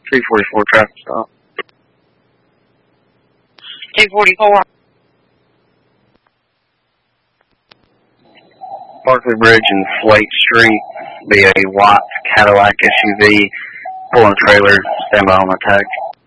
244 traffic stop. 244. Barkley Bridge and Slate Street. Be a white Cadillac SUV pulling a trailer. Stand by on attack.